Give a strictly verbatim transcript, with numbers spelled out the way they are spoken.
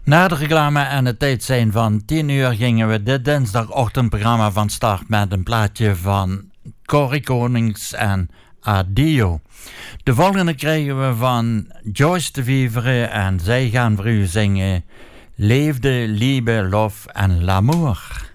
Na de reclame en het tijd zijn van tien uur gingen we dit dinsdagochtendprogramma van start met een plaatje van Corrie Konings en Adio. De volgende krijgen we van Joyce de Vivre en zij gaan voor u zingen Leefde, Liebe, Lof en L'amour.